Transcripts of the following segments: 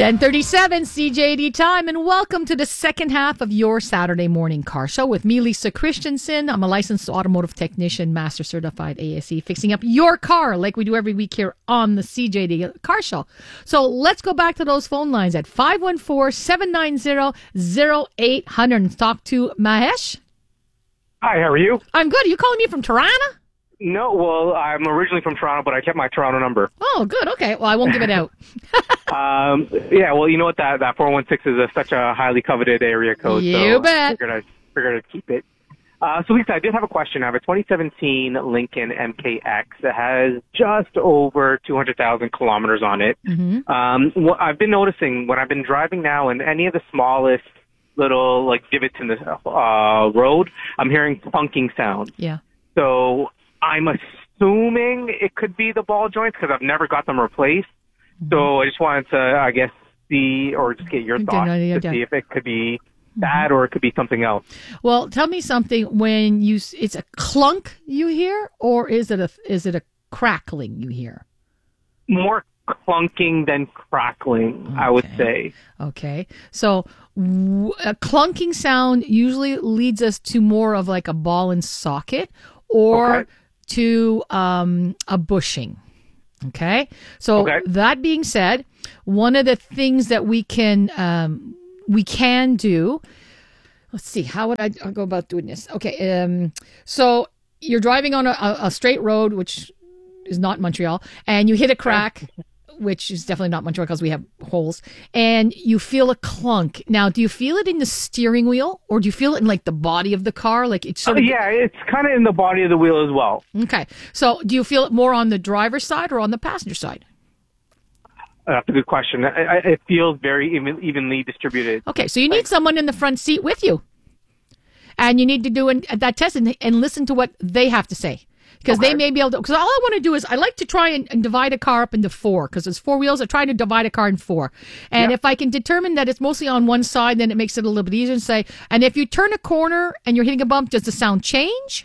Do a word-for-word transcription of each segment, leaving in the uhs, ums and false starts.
ten thirty-seven C J D time, and welcome to the second half of your Saturday morning car show with me, Lisa Christensen. I'm a licensed automotive technician, master certified A S E, fixing up your car like we do every week here on the C J D car show. So let's go back to those phone lines at five one four, seven nine zero, zero eight zero zero and talk to Mahesh. Hi, how are you? I'm good. Are you calling me from Tirana? No, well, I'm originally from Toronto, but I kept my Toronto number. Oh, good. Okay. Well, I won't give it out. um, yeah, well, you know what? That that four one six is a, such a highly coveted area code. You so bet. I figured I'd, figured I'd keep it. Uh, so, Lisa, I did have a question. I have a twenty seventeen Lincoln M K X that has just over two hundred thousand kilometers on it. Mm-hmm. Um, what I've been noticing when I've been driving now, and any of the smallest little like divots in the uh, road, I'm hearing clunking sounds. Yeah. So I'm assuming it could be the ball joints because I've never got them replaced. Mm-hmm. So I just wanted to, I guess, see or just get your Okay, thoughts no, yeah, to yeah. see if it could be that or it could be something else. Well, tell me something. When you, it's a clunk you hear, or is it a, is it a crackling you hear? More clunking than crackling, Okay. I would say. Okay. So w- a clunking sound usually leads us to more of like a ball and socket or Okay. to um, a bushing. Okay. So Okay. that being said, one of the things that we can um, we can do. Let's see. How would I I'll go about doing this? Okay. Um, so you're driving on a, a, a straight road, which is not Montreal, and you hit a crack, which is definitely not Montreal because we have holes, and you feel a clunk. Now, do you feel it in the steering wheel, or do you feel it in like the body of the car? Like it's sort Uh, of yeah, it's kind of in the body of the wheel as well. Okay. So do you feel it more on the driver's side or on the passenger side? Uh, That's a good question. I, I, it feels very even, evenly distributed. Okay. So you need someone in the front seat with you. And you need to do an, that test and, and listen to what they have to say. Because Okay. they may be able to, because all I want to do is I like to try and, and divide a car up into four, because it's four wheels. I try to divide a car in four. And Yeah. if I can determine that it's mostly on one side, then it makes it a little bit easier to say. And if you turn a corner and you're hitting a bump, does the sound change?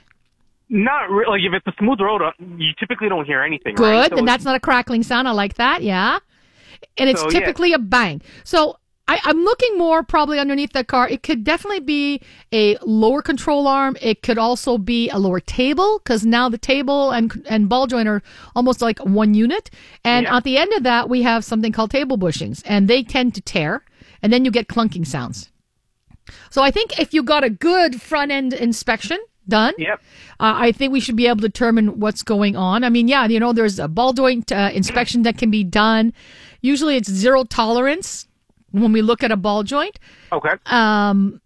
Not really. Like if it's a smooth road, uh, you typically don't hear anything. Good. Right? So Then that's not a crackling sound. I like that. Yeah. And it's So, yeah. typically a bang. So I, I'm looking more probably underneath that car. It could definitely be a lower control arm. It could also be a lower table, because now the table and and ball joint are almost like one unit. And Yeah. at the end of that, we have something called table bushings, and they tend to tear, and then you get clunking sounds. So I think if you got a good front end inspection done, Yep. uh, I think we should be able to determine what's going on. I mean, yeah, you know, there's a ball joint uh, inspection that can be done. Usually it's zero tolerance when we look at a ball joint. Okay. Um,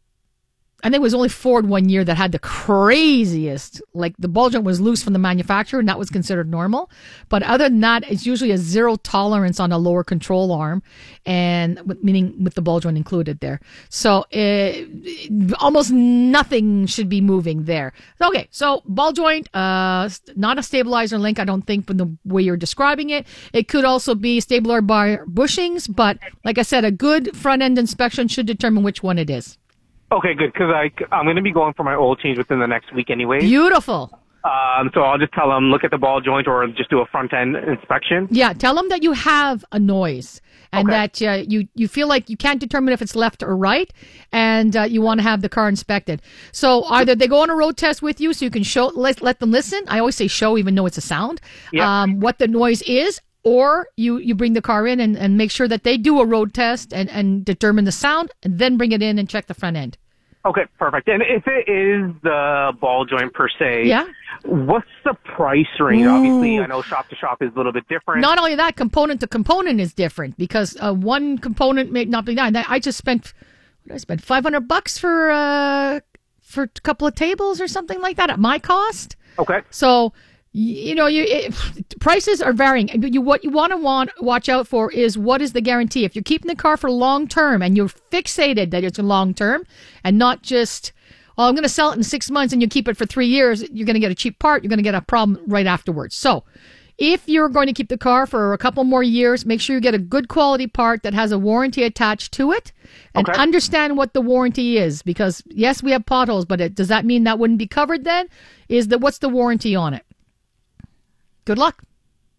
I think it was only Ford one year that had the craziest, like the ball joint was loose from the manufacturer and that was considered normal. But other than that, it's usually a zero tolerance on a lower control arm, and with- meaning with the ball joint included there. So it, almost nothing should be moving there. Okay, so ball joint, uh, not a stabilizer link, I don't think, from the way you're describing it. It could also be stabilizer by bushings, but like I said, a good front end inspection should determine which one it is. Okay, good, because I'm going to be going for my oil change within the next week anyway. Beautiful. Um, so I'll just tell them, look at the ball joint or just do a front-end inspection. Yeah, tell them that you have a noise and Okay. that uh, you, you feel like you can't determine if it's left or right, and uh, you want to have the car inspected. So either they go on a road test with you so you can show let, let them listen. I always say show even though it's a sound, Yeah. um, what the noise is. Or you, you bring the car in and, and make sure that they do a road test and, and determine the sound, and then bring it in and check the front end. Okay, perfect. And if it is the ball joint per se, Yeah. what's the price range? Ooh. Obviously, I know shop to shop is a little bit different. Not only that, component to component is different, because uh, one component may not be done. I just spent, what did I spend? five hundred bucks for uh, for a couple of tables or something like that at my cost. Okay. So, y- you know, you it, prices are varying. But you what you want to want watch out for is what is the guarantee. If you're keeping the car for long term and you're fixated that it's a long term and not just, oh, I'm going to sell it in six months and you keep it for three years, you're going to get a cheap part. You're going to get a problem right afterwards. So, if you're going to keep the car for a couple more years, make sure you get a good quality part that has a warranty attached to it, and Okay. understand what the warranty is. Because yes, we have potholes, but it, does that mean that wouldn't be covered then? Is that what's the warranty on it? Good luck.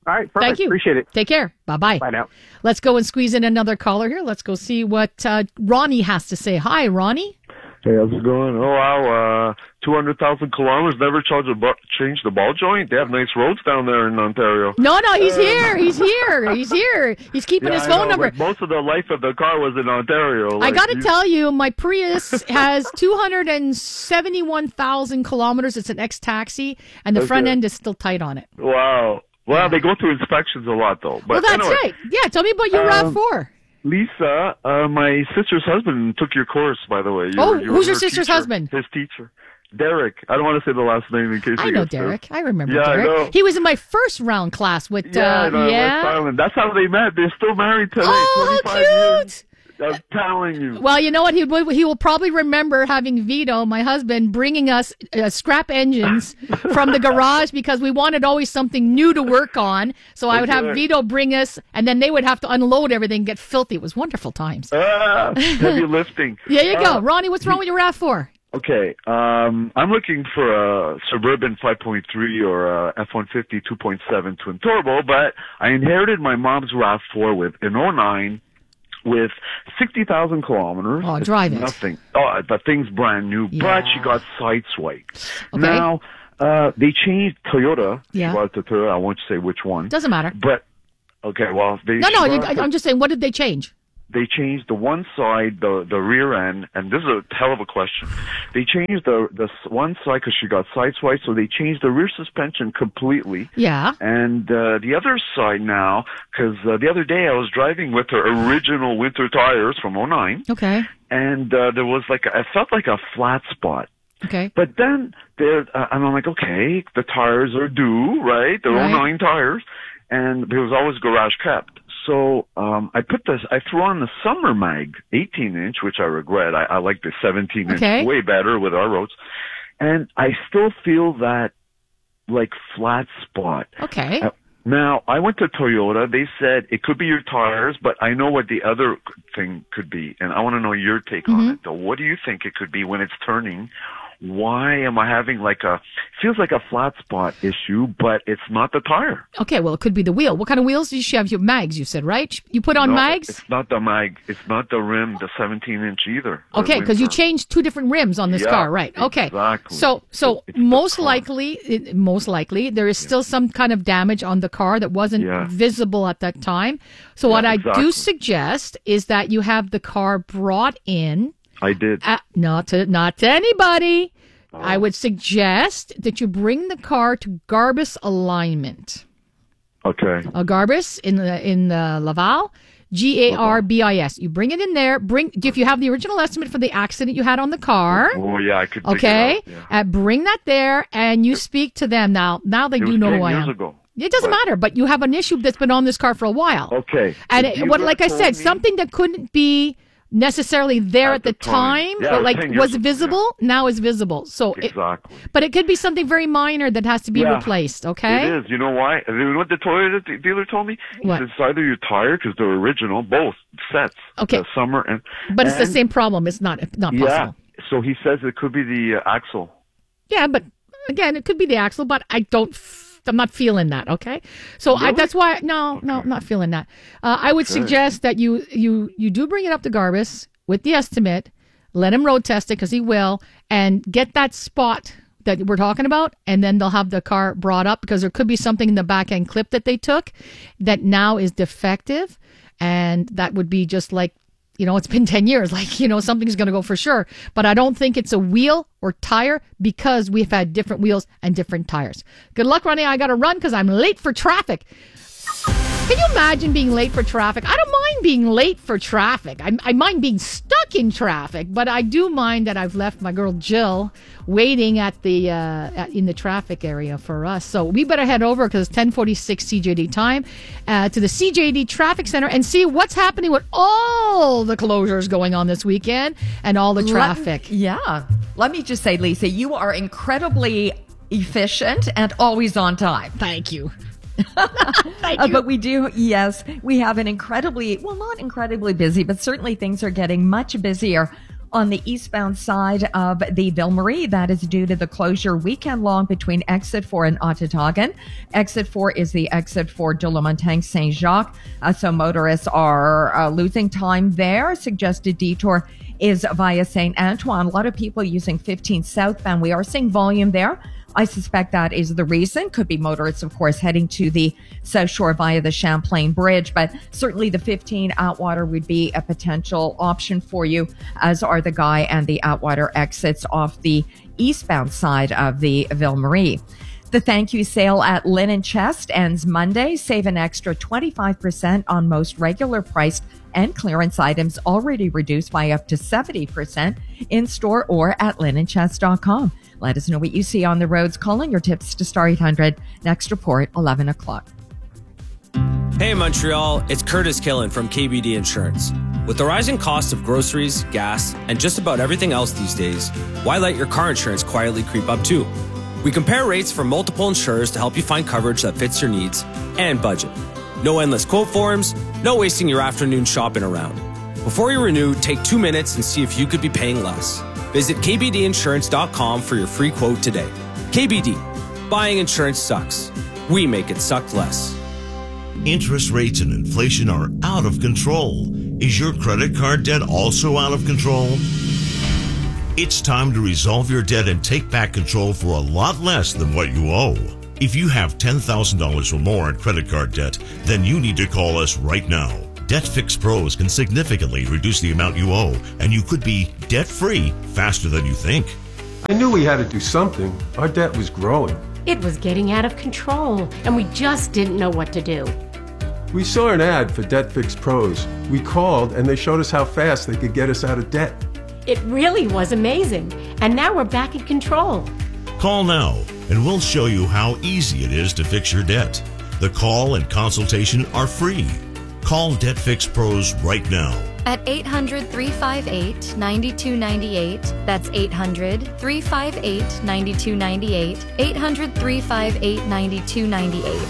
All right, perfect. Thank you. Appreciate it. Take care. Bye-bye. Bye now. Let's go and squeeze in another caller here. Let's go see what uh, Ronnie has to say. Hi, Ronnie. Hey, how's it going? Oh, wow, uh, two hundred thousand kilometers, never charge a bu- change the ball joint? They have nice roads down there in Ontario. No, no, he's here. He's here. He's here. He's keeping Yeah, his I phone know, number. but most of the life of the car was in Ontario. I Like, got to you- tell you, my Prius has two hundred seventy-one thousand kilometers. It's an X-Taxi, and the front Okay. end is still tight on it. Wow. Well, they go through inspections a lot, though. But Well, that's anyway, right. Yeah, tell me about your RAV Um, four. Lisa, uh, my sister's husband took your course, by the way. You Oh, were- you who's were your her sister's teacher, husband? His teacher. Derek. I don't want to say the last name in case I he know gets Derek. pissed. I remember Yeah, I Derek. know. He was in my first round class with, Yeah, uh, I know, yeah. West Island. That's how they met. They're still married today. Oh, how twenty-five years. cute. I'm telling you. Well, you know what? He will, he will probably remember having Vito, my husband, bringing us uh, scrap engines from the garage because we wanted always something new to work on. So I would have Okay. Vito bring us, and then they would have to unload everything, get filthy. It was wonderful times. Ah, heavy lifting. There you go. Uh, Ronnie, what's wrong with your RAV four? Okay, um, I'm looking for a Suburban five point three or a F one fifty two point seven twin turbo, but I inherited my mom's RAV four with an oh nine with sixty thousand kilometers. Oh, It's drive it. Nothing. Oh, the thing's brand new, Yeah. but she got sideswiped. Okay. Now, uh, they changed Toyota. Yeah. She bought the Toyota. I won't say which one. Doesn't matter. But, okay, well, they No, she no, bought I, the- I'm just saying, what did they change? they changed the one side, the the rear end, and this is a hell of a question. They changed the the s- one side because she got sideswiped, so they changed the rear suspension completely. Yeah. And uh, the other side now, because uh, the other day I was driving with her original winter tires from oh nine, Okay. and uh, there was like a, I felt like a flat spot. Okay. But then there, uh, and I'm like, okay, the tires are due, right? They're Right. oh nine tires, and there was always garage kept. So um, I put this, I threw on the Summer Mag eighteen inch, which I regret. I, I like the seventeen inch Okay. way better with our roads, and I still feel that like flat spot. Okay. Uh, Now, I went to Toyota. They said it could be your tires, but I know what the other thing could be, and I want to know your take on Mm-hmm. it. Though, what do you think it could be when it's turning? Why am I having like a feels like a flat spot issue, but it's not the tire? Okay, well, it could be the wheel. What kind of wheels did you have? Your mags, you said, right? You put on No, mags? It's not the mag. It's not the rim, the seventeen inch either. the Okay, because you winter. changed two different rims on this Yeah, car, right? Okay. exactly. So, so It's the most car. likely, it, most likely, there is still some kind of damage on the car that wasn't Yeah. visible at that time. So, what I exactly. do suggest is that you have the car brought in, I did. uh, not to not to anybody. Oh. I would suggest that you bring the car to Garbus alignment. Okay. A Garbus in the in the Laval, G A R B I S. You bring it in there. Bring if you have the original estimate for the accident you had on the car. Oh yeah, I could. dig it Okay, out, yeah. uh, bring that there, and you speak to them. Now, now they It do was know ten who I years am. ago. It doesn't But- matter, but you have an issue that's been on this car for a while. Okay. And If it, you what, would've like I told said, me- something that couldn't be necessarily there at, At the, the time. time, Yeah, but it was like ten years was ago, visible, now is visible. So, it, Exactly. but it could be something very minor that has to be Yeah. replaced. Okay. It is. You know why? You know what the Toyota de- dealer told me? He What? said it's either your tire, because they're original, both sets. Okay. The summer and. But it's the and- same problem. It's not not Yeah. possible. So he says it could be the uh, axle. Yeah, but again, it could be the axle, but I don't. F- I'm not feeling that. Okay, so I, Really? that's why. No, no, I'm not feeling that. Uh, I would Okay. suggest that you you you do bring it up to Garbus with the estimate. Let him road test it because he will, and get that spot that we're talking about, and then they'll have the car brought up because there could be something in the back end clip that they took that now is defective, and that would be just like. You know, it's been ten years. Like, you know, something's going to go for sure. But I don't think it's a wheel or tire because we've had different wheels and different tires. Good luck, Ronnie. I got to run because I'm late for traffic. Can you imagine being late for traffic? I don't mind being late for traffic. I, I mind being stuck in traffic, but I do mind that I've left my girl Jill waiting at the uh, at, in the traffic area for us. So we better head over because it's ten forty-six C J D time uh, to the C J D Traffic Center and see what's happening with all the closures going on this weekend and all the traffic. Let, yeah. Let me just say, Lisa, you are incredibly efficient and always on time. Thank you. Uh, but we do, yes, we have an incredibly, well, not incredibly busy, but certainly things are getting much busier On the eastbound side of the Ville Marie, that is due to the closure weekend long between exit four and Ottawagan. Exit four is the exit for de la Montagne Saint-Jacques. Uh, so motorists are uh, losing time there. Suggested detour is via Saint Antoine. A lot of people using fifteen southbound. We are seeing volume there. I suspect that is the reason. Could be motorists, of course, heading to the South Shore via the Champlain Bridge, but certainly the fifteen Atwater would be a potential option for you, as are the Guy and the Atwater exits off the eastbound side of the Ville Marie. The thank you sale at Linen Chest ends Monday. Save an extra twenty-five percent on most regular priced and clearance items already reduced by up to seventy percent in store or at linen chest dot com. Let us know what you see on the roads. Calling your tips to Star eight hundred. Next report, eleven o'clock. Hey Montreal, it's Curtis Killen from K B D Insurance. With the rising cost of groceries, gas, and just about everything else these days, why let your car insurance quietly creep up too? We compare rates from multiple insurers to help you find coverage that fits your needs and budget. No endless quote forms, no wasting your afternoon shopping around. Before you renew, take two minutes and see if you could be paying less. Visit k b d insurance dot com for your free quote today. K B D. Buying insurance sucks. We make it suck less. Interest rates and inflation are out of control. Is your credit card debt also out of control? It's time to resolve your debt and take back control for a lot less than what you owe. If you have ten thousand dollars or more in credit card debt, then you need to call us right now. Debt Fix Pros can significantly reduce the amount you owe, and you could be debt-free faster than you think. I knew we had to do something. Our debt was growing. It was getting out of control, and we just didn't know what to do. We saw an ad for Debt Fix Pros. We called, and they showed us how fast they could get us out of debt. It really was amazing, and now we're back in control. Call now, and we'll show you how easy it is to fix your debt. The call and consultation are free. Call Debt Fix Pros right now. At eight hundred, three five eight, nine two nine eight. That's eight hundred, three five eight, nine two nine eight. eight hundred, three five eight, nine two nine eight.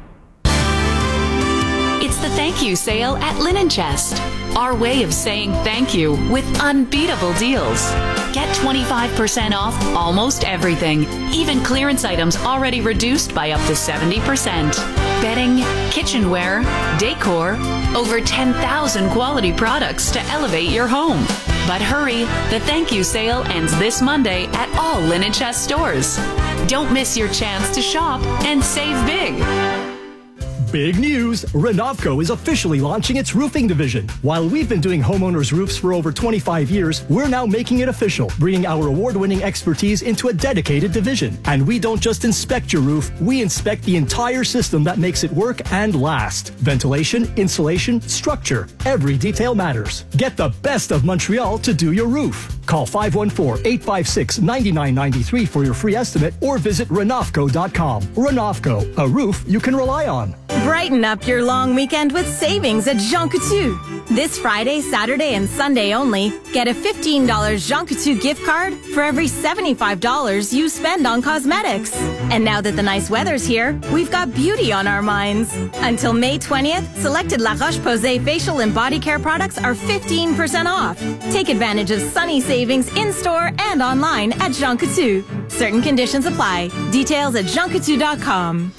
It's the thank you sale at Linen Chest. Our way of saying thank you with unbeatable deals. Get twenty-five percent off almost everything, even clearance items already reduced by up to seventy percent. Bedding, kitchenware, decor, over ten thousand quality products to elevate your home. But hurry, the thank you sale ends this Monday at all Linen Chest stores. Don't miss your chance to shop and save big. Big news! Renovco is officially launching its roofing division. While we've been doing homeowners' roofs for over twenty-five years, we're now making it official, bringing our award-winning expertise into a dedicated division. And we don't just inspect your roof, we inspect the entire system that makes it work and last. Ventilation, insulation, structure, every detail matters. Get the best of Montreal to do your roof. Call five one four, eight five six, nine nine nine three for your free estimate or visit renovco dot com. Renovco, a roof you can rely on. Brighten up your long weekend with savings at Jean Coutu. This Friday, Saturday, and Sunday only, get a fifteen dollars Jean Coutu gift card for every seventy-five dollars you spend on cosmetics. And now that the nice weather's here, we've got beauty on our minds. Until May twentieth, selected La Roche-Posay facial and body care products are fifteen percent off. Take advantage of sunny savings in-store and online at Jean Coutu. Certain conditions apply. Details at jean coutu dot com.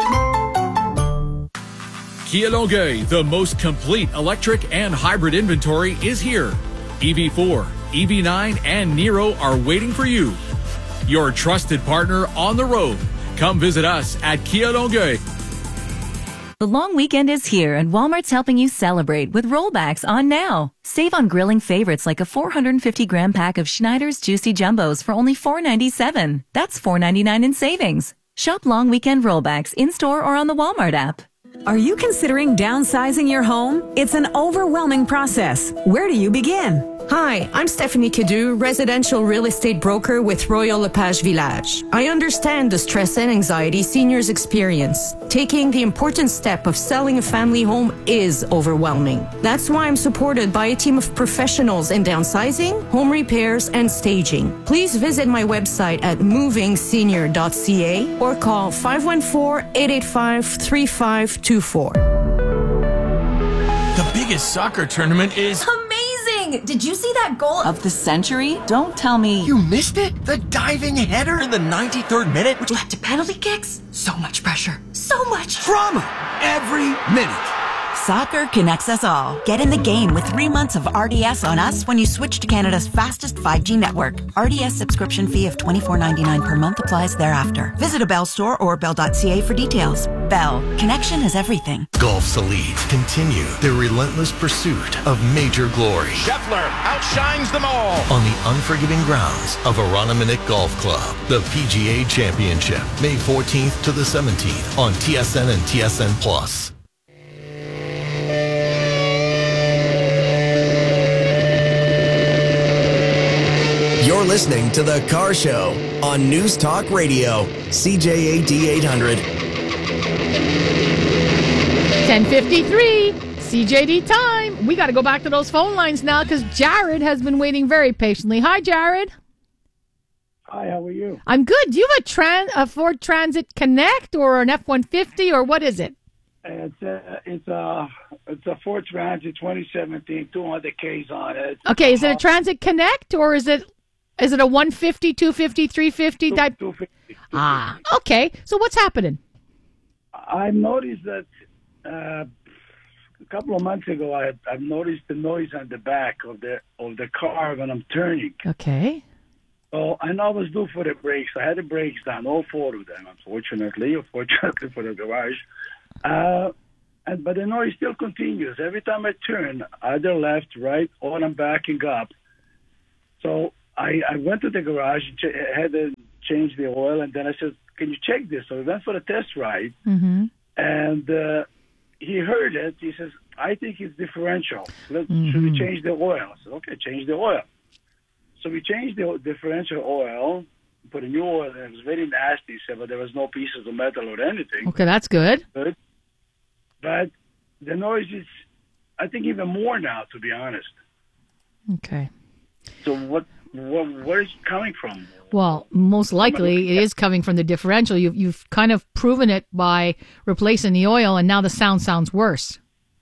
Kia Longueuil, the most complete electric and hybrid inventory is here. E V four, E V nine, and Nero are waiting for you. Your trusted partner on the road. Come visit us at Kia Longueuil. The long weekend is here, and Walmart's helping you celebrate with rollbacks on now. Save on grilling favorites like a four hundred fifty gram pack of Schneider's Juicy Jumbos for only four ninety-seven. That's four ninety-nine in savings. Shop long weekend rollbacks in-store or on the Walmart app. Are you considering downsizing your home? It's an overwhelming process. Where do you begin? Hi, I'm Stephanie Cadu, residential real estate broker with Royal Lepage Village. I understand the stress and anxiety seniors experience. Taking the important step of selling a family home is overwhelming. That's why I'm supported by a team of professionals in downsizing, home repairs, and staging. Please visit my website at moving senior dot c a or call five one four, eight eight five, three five two four. The biggest soccer tournament is amazing! amazing. Did you see that goal Of the century? Don't tell me. You missed it? The diving header in the ninety-third minute? which led to penalty kicks? So much pressure. So much Drama every minute. Soccer connects us all. Get in the game with three months of R D S on us when you switch to Canada's fastest five G network. R D S subscription fee of twenty-four ninety-nine per month applies thereafter. Visit a Bell store or bell dot c a for details. Bell. Connection is everything. Golf's elite continue their relentless pursuit of major glory. Scheffler outshines them all. On the unforgiving grounds of Aroniminick Golf Club, the P G A Championship, May fourteenth to the seventeenth on T S N and T S N Plus. You're listening to The Car Show on News Talk Radio, C J A D eight hundred. ten fifty-three, C J D time. We got to go back to those phone lines now because Jared has been waiting very patiently. Hi, Jared. Hi, how are you? I'm good. Do you have a, Tran- a Ford Transit Connect or an F one fifty or what is it? It's a, it's a, it's a Ford Transit twenty seventeen, two hundred K's on it. Okay, is it a Transit Connect or is it is it a one fifty, two fifty, three fifty type? two fifty. Ah, okay. So what's happening? I've noticed that uh, a couple of months ago, I, I've noticed the noise on the back of the of the car when I'm turning. Okay. So I know I was due for the brakes. I had the brakes done, all four of them, unfortunately, or fortunately for the garage. Uh, and, but the noise still continues. Every time I turn, either left, right, or I'm backing up. So I, I went to the garage and ch- had to change the oil, and then I said, can you check this? So we went for a test ride, mm-hmm. and uh, he heard it. He says, I think it's differential. Let, Mm-hmm. Should we change the oil? I said, okay, change the oil. So we changed the differential oil, put a new oil, and it was very nasty, so, but there was no pieces of metal or anything. Okay, that's good. Good. But the noise is, I think, even more now, to be honest. Okay. So what, what where is it coming from? Well, most likely it is coming from the differential. You've, you've kind of proven it by replacing the oil, and now the sound sounds worse.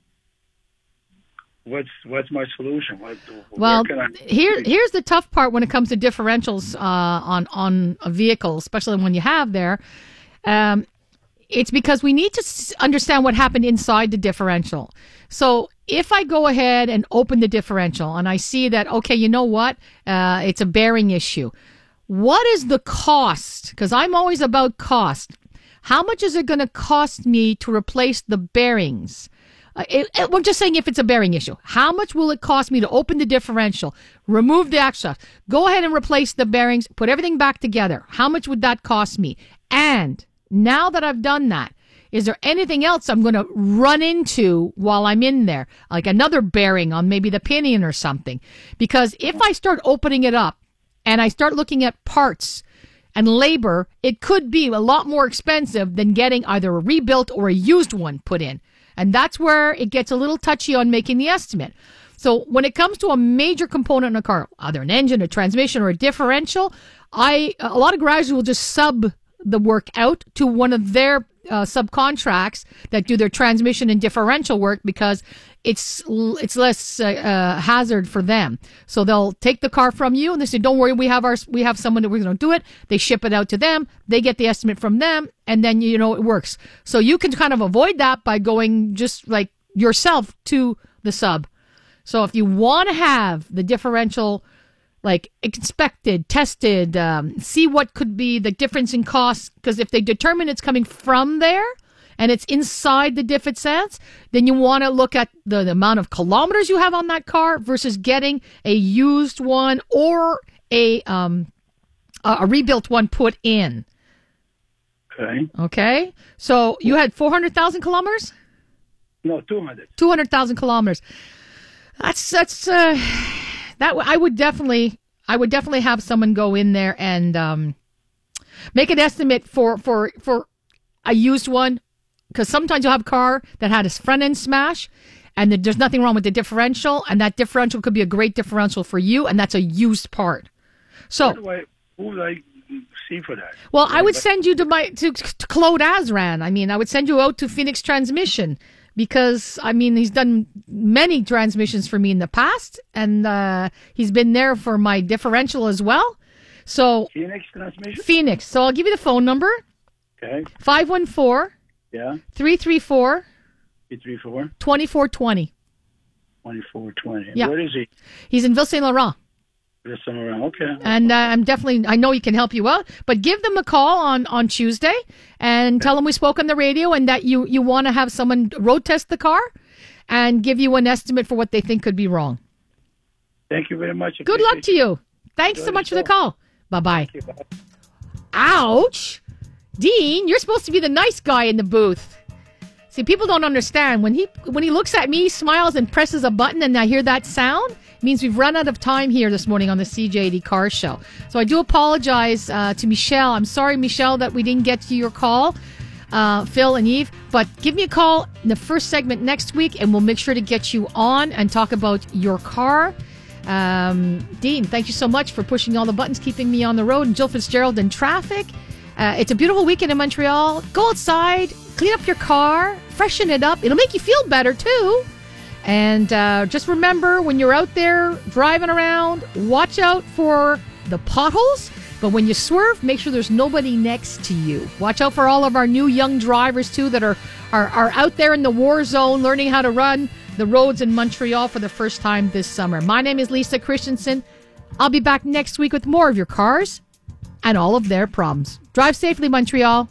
What's what's my solution? What, Well, where can I, here here's the tough part when it comes to differentials uh, on on a vehicle, especially when you have there. Um, it's because we need to s- understand what happened inside the differential. So if I go ahead and open the differential and I see that, okay, you know what, uh, it's a bearing issue. What is the cost? Because I'm always about cost. How much is it going to cost me to replace the bearings? Uh, it, it, I'm just saying if it's a bearing issue. How much will it cost me to open the differential, remove the exhaust, go ahead and replace the bearings, put everything back together? How much would that cost me? And now that I've done that, is there anything else I'm going to run into while I'm in there? Like another bearing on maybe the pinion or something? Because if I start opening it up and I start looking at parts and labor, it could be a lot more expensive than getting either a rebuilt or a used one put in. And that's where it gets a little touchy on making the estimate. So when it comes to a major component in a car, either an engine, a transmission, or a differential, I a lot of garages will just sub the work out to one of their uh, subcontracts that do their transmission and differential work because it's it's less uh, uh, hazard for them. So they'll take the car from you and they say, "Don't worry, we have our we have someone that we're going to do it." They ship it out to them. They get the estimate from them, and then you know it works. So you can kind of avoid that by going just like yourself to the sub. So if you want to have the differential like inspected, tested, um, see what could be the difference in costs, because if they determine it's coming from there and it's inside the diff it says, then you want to look at the, the amount of kilometers you have on that car versus getting a used one or a um, a, a rebuilt one put in. Okay. Okay. So you had four hundred thousand kilometers? No, two hundred. two hundred thousand kilometers. That's, that's, uh, that I would definitely, I would definitely have someone go in there and, um, make an estimate for, for, for a used one. Cause sometimes you'll have a car that had its front end smash and there's nothing wrong with the differential. And that differential could be a great differential for you. And that's a used part. So, Who do I, who would I see for that? well, I would send you to my, to, to Claude Azran. I mean, I would send you out to Phoenix Transmission. because, I mean, he's done many transmissions for me in the past, and uh, he's been there for my differential as well. So Phoenix Transmission? Phoenix. So I'll give you the phone number. Okay. five one four, Yeah. three three four, three three four, two four two zero. twenty-four twenty. Yeah. Where is he? He's in Ville Saint Laurent. Just somewhere around. Okay. And uh, I'm definitely, I know he can help you out, but give them a call on, on Tuesday and tell them we spoke on the radio and that you, you want to have someone road test the car and give you an estimate for what they think could be wrong. Thank you very much. Good luck to you. Thanks so much for the call. Bye-bye. Ouch. Dean, you're supposed to be the nice guy in the booth. See, people don't understand. When he when he looks at me, smiles, and presses a button, and I hear that sound, it means we've run out of time here this morning on the C J A D Car Show. So I do apologize uh, to Michelle. I'm sorry, Michelle, that we didn't get to your call, uh, Phil and Eve. But give me a call in the first segment next week, and we'll make sure to get you on and talk about your car. Um, Dean, thank you so much for pushing all the buttons, keeping me on the road, and Jill Fitzgerald in traffic. Uh, it's a beautiful weekend in Montreal. Go outside, clean up your car, freshen it up. It'll make you feel better, too. And uh, just remember, when you're out there driving around, watch out for the potholes. But when you swerve, make sure there's nobody next to you. Watch out for all of our new young drivers, too, that are, are, are out there in the war zone learning how to run the roads in Montreal for the first time this summer. My name is Lisa Christensen. I'll be back next week with more of your cars and all of their problems. Drive safely, Montreal.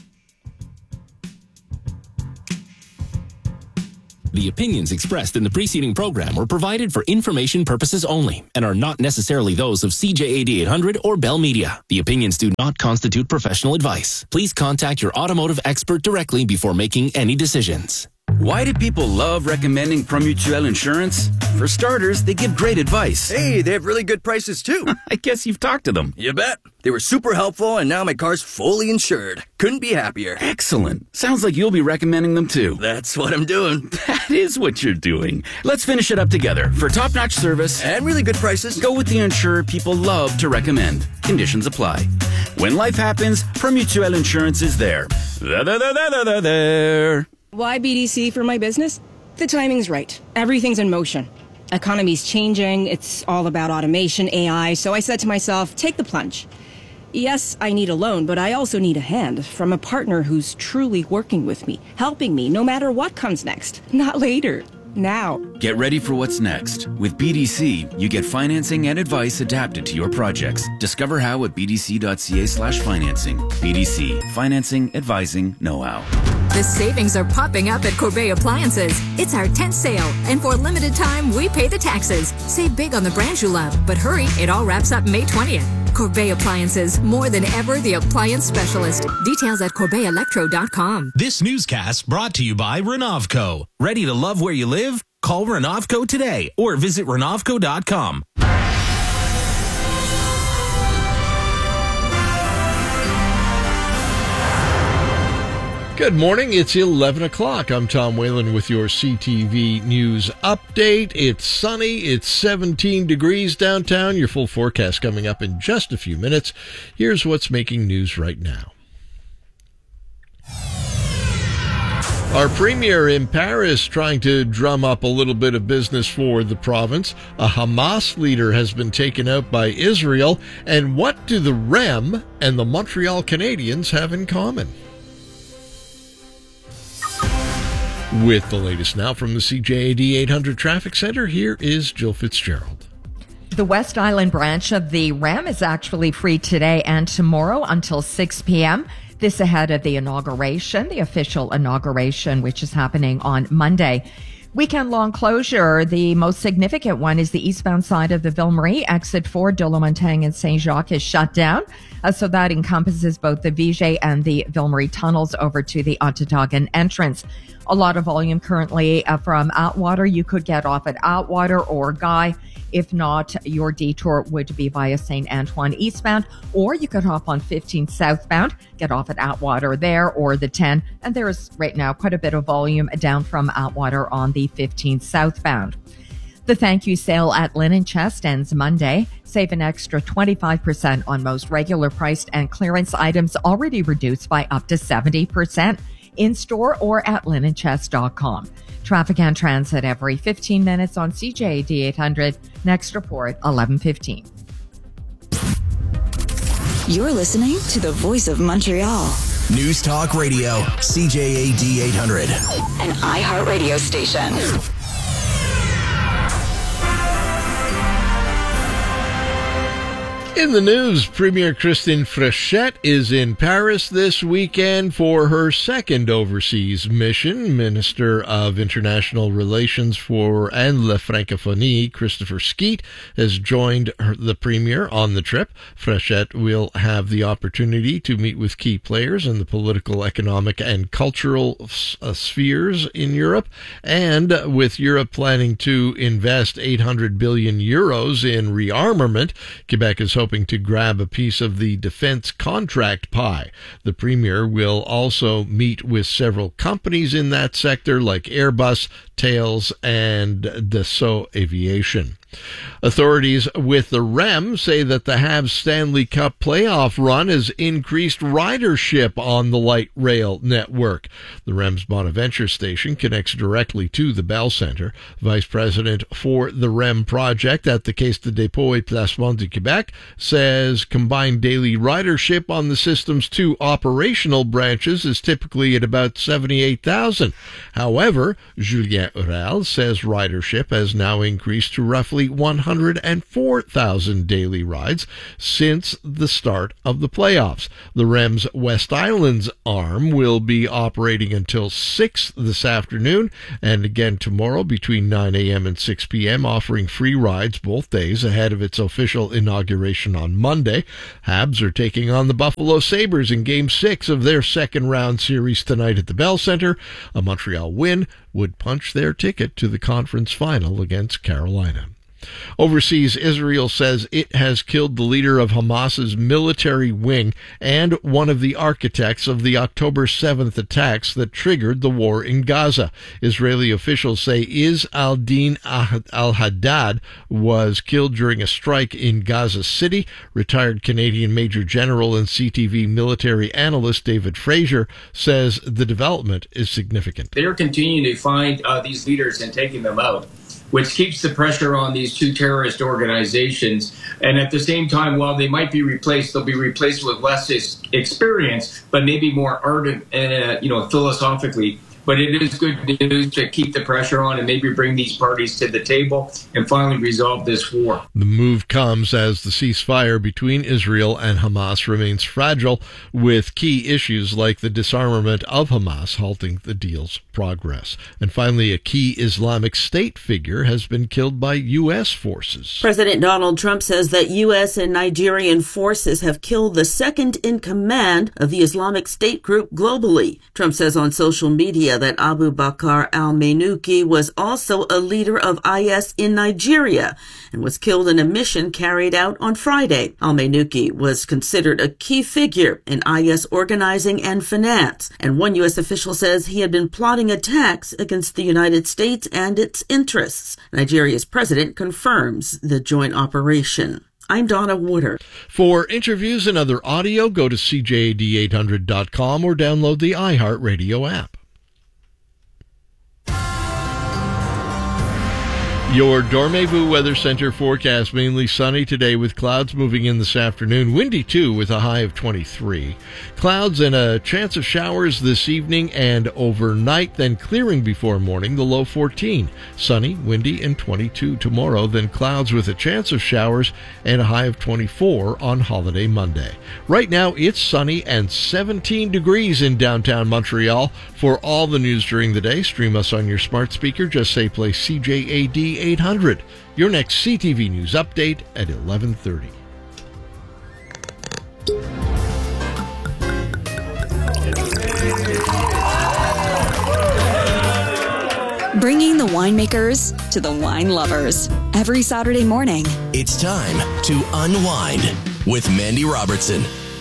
The opinions expressed in the preceding program were provided for information purposes only and are not necessarily those of C J A D eight hundred or Bell Media. The opinions do not constitute professional advice. Please contact your automotive expert directly before making any decisions. Why do people love recommending Promutuel Insurance? For starters, they give great advice. Hey, they have really good prices too. I guess you've talked to them. You bet. They were super helpful, and now my car's fully insured. Couldn't be happier. Excellent. Sounds like you'll be recommending them too. That's what I'm doing. That is what you're doing. Let's finish it up together. For top-notch service and really good prices, go with the insurer people love to recommend. Conditions apply. When life happens, Promutuel Insurance is there. There, there, there, there, there, there. Why B D C for my business? The timing's right. Everything's in motion. Economy's changing. It's all about automation, A I. So I said to myself, take the plunge. Yes, I need a loan, but I also need a hand from a partner who's truly working with me, helping me no matter what comes next. Not later. Now. Get ready for what's next. With B D C, you get financing and advice adapted to your projects. Discover how at bdc.ca slash financing. B D C. Financing, advising, know-how. The savings are popping up at Corbeil Appliances. It's our tenth sale, and for a limited time, we pay the taxes. Save big on the brands you love, but hurry, it all wraps up May twentieth. Corbeil Appliances, more than ever the appliance specialist. Details at corbeil electro dot com. This newscast brought to you by Renovco. Ready to love where you live? Call Renovco today or visit renovco dot com. Good morning. It's eleven o'clock. I'm Tom Whalen with your C T V News update. It's sunny. It's seventeen degrees downtown. Your full forecast coming up in just a few minutes. Here's what's making news right now. Our premier in Paris trying to drum up a little bit of business for the province. A Hamas leader has been taken out by Israel. And what do the R E M and the Montreal Canadiens have in common? With the latest now from the C J A D eight hundred Traffic Center, here is Jill Fitzgerald. The West Island branch of the R E M is actually free today and tomorrow until six p.m. This ahead of the inauguration, the official inauguration, which is happening on Monday. Weekend-long closure, the most significant one is the eastbound side of the Ville Marie. Exit four, de la Montagne and Saint-Jacques is shut down. Uh, so that encompasses both the Viger and the Ville Marie tunnels over to the Ontonagon entrance. A lot of volume currently uh, from Atwater. You could get off at Atwater or Guy. If not, your detour would be via Saint Antoine eastbound, or you could hop on fifteen southbound, get off at Atwater there, or the ten. And there is right now quite a bit of volume down from Atwater on the fifteen southbound. The thank you sale at Linen Chest ends Monday. Save an extra twenty-five percent on most regular priced and clearance items already reduced by up to seventy percent. in-store or at linen chest dot com. Traffic and transit every fifteen minutes on C J A D eight hundred. Next report, eleven fifteen. You're listening to the Voice of Montreal. News Talk Radio, C J A D eight hundred. An iHeartRadio station. In the news, Premier Christine Frechette is in Paris this weekend for her second overseas mission. Minister of International Relations for and La Francophonie, Christopher Skeet, has joined her, the Premier on the trip. Frechette will have the opportunity to meet with key players in the political, economic, and cultural uh, spheres in Europe. And with Europe planning to invest eight hundred billion euros in rearmament, Quebec is hoping to grab a piece of the defense contract pie. The Premier will also meet with several companies in that sector like Airbus, Thales, and Dassault Aviation. Authorities with the R E M say that the Habs Stanley Cup playoff run has increased ridership on the light rail network. The R E M's Bonaventure station connects directly to the Bell Centre. Vice President for the R E M project at the Caisse de dépôt et placement du Québec says combined daily ridership on the system's two operational branches is typically at about seventy-eight thousand. However, Julien Hurel says ridership has now increased to roughly one hundred four thousand daily rides since the start of the playoffs. The R E M's West Islands arm will be operating until six this afternoon and again tomorrow between nine a.m. and six p.m., offering free rides both days ahead of its official inauguration on Monday. Habs are taking on the Buffalo Sabres in Game six of their second round series tonight at the Bell Centre. A Montreal win would punch their ticket to the conference final against Carolina. Overseas, Israel says it has killed the leader of Hamas's military wing and one of the architects of the October seventh attacks that triggered the war in Gaza. Israeli officials say Izz al-Din al-Haddad was killed during a strike in Gaza City. Retired Canadian Major General and C T V military analyst David Fraser says the development is significant. They're continuing to find uh, these leaders and taking them out, which keeps the pressure on these two terrorist organizations. And at the same time, while they might be replaced, they'll be replaced with less experience, but maybe more ardent, uh, you know, philosophically. But it is good news to keep the pressure on and maybe bring these parties to the table and finally resolve this war. The move comes as the ceasefire between Israel and Hamas remains fragile, with key issues like the disarmament of Hamas halting the deal's progress. And finally, a key Islamic State figure has been killed by U S forces. President Donald Trump says that U S and Nigerian forces have killed the second in command of the Islamic State group globally. Trump says on social media that Abu Bakr al-Manuki was also a leader of I S in Nigeria and was killed in a mission carried out on Friday. Al-Manuki was considered a key figure in I S organizing and finance, and one U S official says he had been plotting attacks against the United States and its interests. Nigeria's president confirms the joint operation. I'm Donna Wooder. For interviews and other audio, go to C J A D eight hundred dot com or download the iHeartRadio app. Your Dormez-vous Weather Center forecast: mainly sunny today with clouds moving in this afternoon. Windy too with a high of twenty-three. Clouds and a chance of showers this evening and overnight, then clearing before morning, the low fourteen. Sunny, windy, and twenty-two tomorrow, then clouds with a chance of showers and a high of twenty-four on holiday Monday. Right now it's sunny and seventeen degrees in downtown Montreal. For all the news during the day, stream us on your smart speaker. Just say play C J A D eight hundred. Your next C T V News update at eleven thirty. Bringing the winemakers to the wine lovers every Saturday morning. It's time to unwind with Mandy Robertson.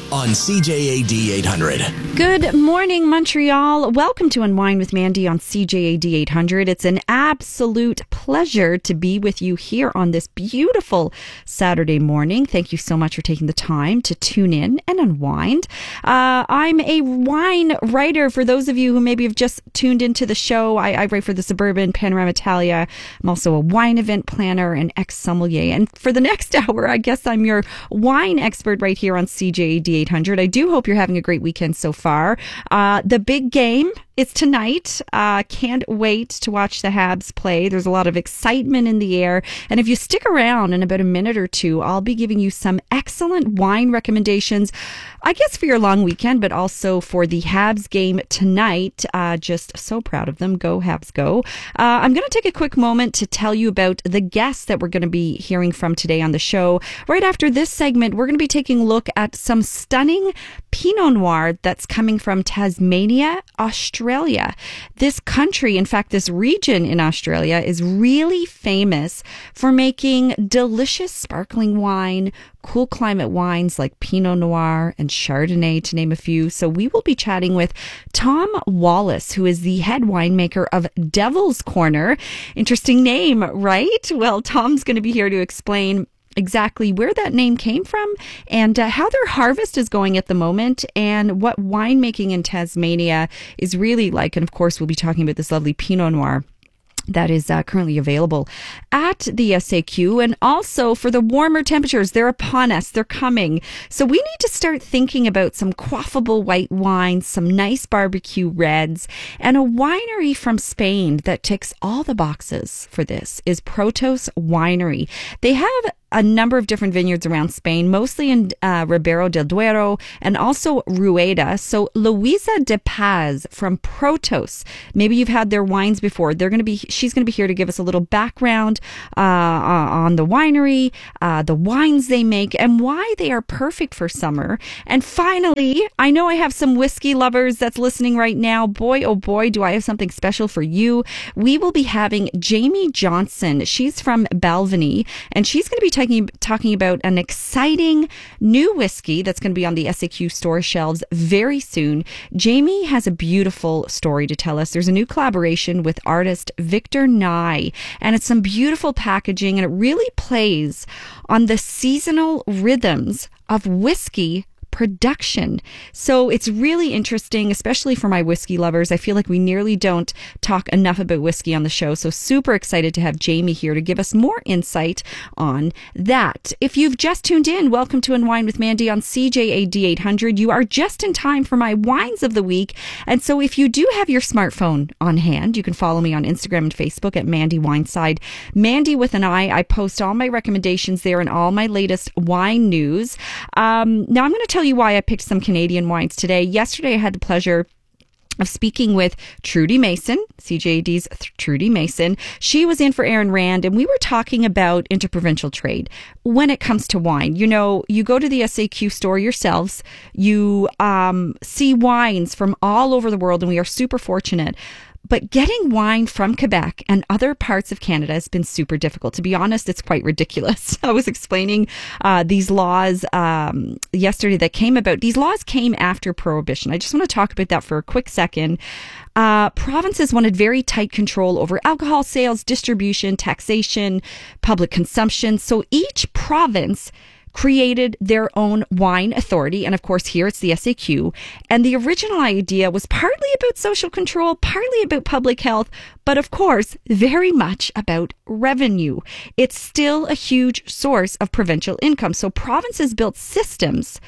on C J A D eight hundred. Good morning, Montreal. Welcome to Unwind with Mandy on C J A D eight hundred. It's an absolute pleasure to be with you here on this beautiful Saturday morning. Thank you so much for taking the time to tune in and unwind. Uh, I'm a wine writer. For those of you who maybe have just tuned into the show, I, I write for the Suburban Panorama Italia. I'm also a wine event planner and ex-sommelier. And for the next hour, I guess I'm your wine expert right here on C J A D eight hundred. I do hope you're having a great weekend so far. Uh, the big game is tonight. Uh, can't wait to watch the Habs play. There's a lot of excitement in the air. And if you stick around in about a minute or two, I'll be giving you some excellent wine recommendations, I guess for your long weekend, but also for the Habs game tonight. Uh, just so proud of them. Go Habs, go. Uh, I'm going to take a quick moment to tell you about the guests that we're going to be hearing from today on the show. Right after this segment, we're going to be taking a look at some stunning Pinot Noir that's coming from Tasmania, Australia. This country, in fact, this region in Australia is really famous for making delicious sparkling wine, cool climate wines like Pinot Noir and Chardonnay, to name a few. So we will be chatting with Tom Wallace, who is the head winemaker of Devil's Corner. Interesting name, right? Well, Tom's going to be here to explain exactly where that name came from and uh, how their harvest is going at the moment and what winemaking in Tasmania is really like. And of course, we'll be talking about this lovely Pinot Noir that is uh, currently available at the S A Q. And also for the warmer temperatures, they're upon us, they're coming. So we need to start thinking about some quaffable white wines, some nice barbecue reds, and a winery from Spain that ticks all the boxes for this is Protos Winery. They have a number of different vineyards around Spain, mostly in uh, Ribera del Duero and also Rueda. So Luisa de Paz from Protos, maybe you've had their wines before. They're going to be, she's going to be here to give us a little background uh, on the winery, uh, the wines they make, and why they are perfect for summer. And finally, I know I have some whiskey lovers that's listening right now. Boy, oh boy, do I have something special for you. We will be having Jamie Johnson. She's from Balvenie, and she's going to be Talking, talking about an exciting new whiskey that's going to be on the S A Q store shelves very soon. Jamie has a beautiful story to tell us. There's a new collaboration with artist Victor Nye, and it's some beautiful packaging, and it really plays on the seasonal rhythms of whiskey production. So it's really interesting, especially for my whiskey lovers. I feel like we nearly don't talk enough about whiskey on the show. So super excited to have Jamie here to give us more insight on that. If you've just tuned in, welcome to Unwind with Mandy on C J A D eight hundred. You are just in time for my wines of the week. And so if you do have your smartphone on hand, you can follow me on Instagram and Facebook at Mandy Wineside. Mandy with an I. I post all my recommendations there and all my latest wine news. Um, now I'm going to tell you why I picked some Canadian wines today. Yesterday, I had the pleasure of speaking with Trudy Mason, C J A D's Trudy Mason. She was in for Aaron Rand, and we were talking about interprovincial trade when it comes to wine. You know, you go to the S A Q store yourselves, you um, see wines from all over the world, and we are super fortunate. But getting wine from Quebec and other parts of Canada has been super difficult. To be honest, it's quite ridiculous. I was explaining uh, these laws um, yesterday that came about. These laws came after Prohibition. I just want to talk about that for a quick second. Uh, provinces wanted very tight control over alcohol sales, distribution, taxation, public consumption. So each province created their own wine authority. And of course, here it's the S A Q. And the original idea was partly about social control, partly about public health, but of course, very much about revenue. It's still a huge source of provincial income. So provinces built systems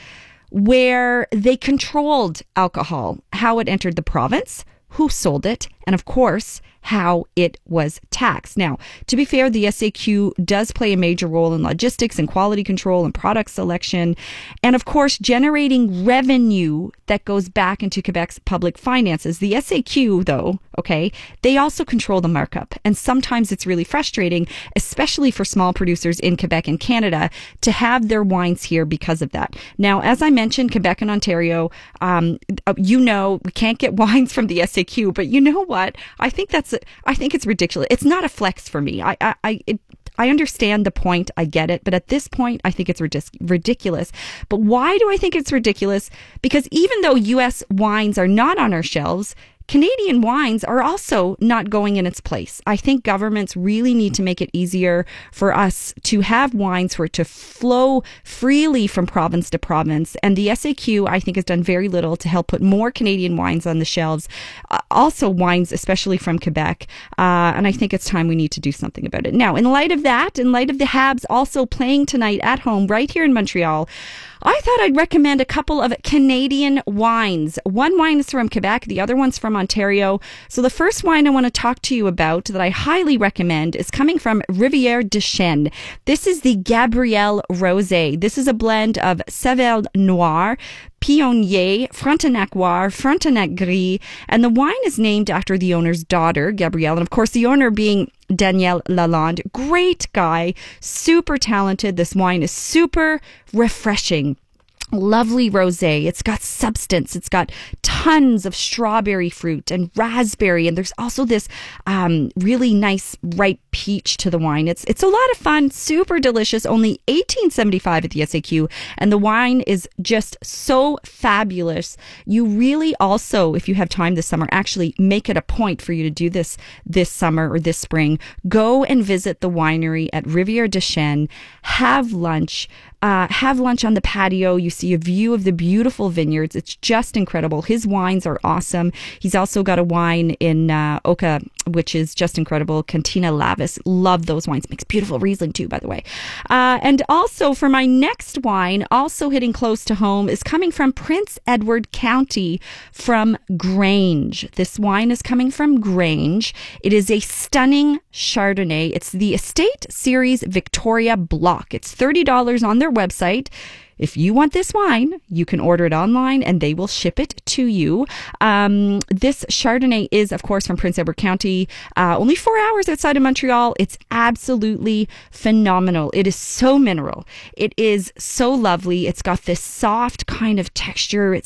where they controlled alcohol, how it entered the province, who sold it, and of course, how it was taxed. Now, to be fair, the S A Q does play a major role in logistics and quality control and product selection, and of course, generating revenue that goes back into Quebec's public finances. The S A Q, though, okay, they also control the markup, and sometimes it's really frustrating, especially for small producers in Quebec and Canada, to have their wines here because of that. Now, as I mentioned, Quebec and Ontario, um, you know, we can't get wines from the S A Q, but you know what? I think that's, I think it's ridiculous. It's not a flex for me. I, I, I, it, I understand the point. I get it. But at this point, I think it's ridic- ridiculous. But why do I think it's ridiculous? Because even though U S wines are not on our shelves, Canadian wines are also not going in its place. I think governments really need to make it easier for us to have wines for it to flow freely from province to province. And the S A Q, I think, has done very little to help put more Canadian wines on the shelves. Uh, also wines, especially from Quebec. Uh, and I think it's time we need to do something about it. Now, in light of that, in light of the Habs also playing tonight at home right here in Montreal, I thought I'd recommend a couple of Canadian wines. One wine is from Quebec, the other one's from Ontario. So the first wine I want to talk to you about that I highly recommend is coming from Rivière de Chêne. This is the Gabrielle Rosé. This is a blend of Savelle Noir, Pionnier, Frontenac Noir, Frontenac Gris, and the wine is named after the owner's daughter, Gabrielle, and of course the owner being Daniel Lalonde. Great guy, super talented. This wine is super refreshing. Lovely rosé. It's got substance. It's got tons of strawberry fruit and raspberry, and there's also this um, really nice ripe peach to the wine. It's it's a lot of fun, super delicious. Only eighteen seventy-five at the S A Q, and the wine is just so fabulous. You really also, if you have time this summer, actually make it a point for you to do this this summer or this spring. Go and visit the winery at Rivière de Chêne. Have lunch. Uh, have lunch on the patio. You see a view of the beautiful vineyards. It's just incredible. His wines are awesome. He's also got a wine in uh, Oka, which is just incredible. Cantina Lavis. Love those wines. Makes beautiful Riesling too, by the way. Uh, and also for my next wine, also hitting close to home, is coming from Prince Edward County from Grange. This wine is coming from Grange. It is a stunning Chardonnay. It's the Estate Series Victoria Block. It's thirty dollars on their website. If you want this wine, you can order it online and they will ship it to you. Um, this Chardonnay is, of course, from Prince Edward County, uh, only four hours outside of Montreal. It's absolutely phenomenal. It is so mineral. It is so lovely. It's got this soft kind of texture. It